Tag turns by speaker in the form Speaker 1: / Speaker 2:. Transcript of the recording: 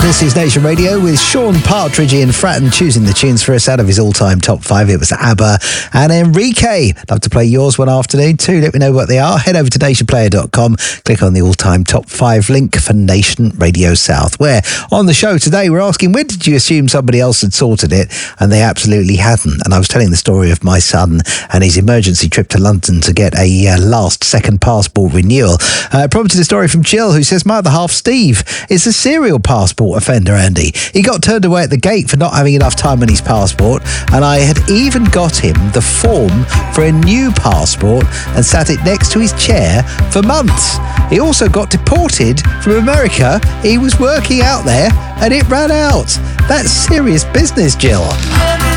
Speaker 1: This is Nation Radio with Sean Partridge in Fratton choosing the tunes for us out of his all-time top 5. It was ABBA and Enrique. Love to play yours one afternoon too. Let me know what they are. Head over to nationplayer.com. Click on the all-time top 5 link for Nation Radio South, where on the show today we're asking, when did you assume somebody else had sorted it? And they absolutely hadn't. And I was telling the story of my son and his emergency trip to London to get a second passport renewal. Prompted a story from Jill, who says, my other half, Steve, is a serial passport offender, Andy. He got turned away at the gate for not having enough time on his passport, and I had even got him the form for a new passport and sat it next to his chair for months. He also got deported from America. He was working out there and it ran out. That's serious business, Jill.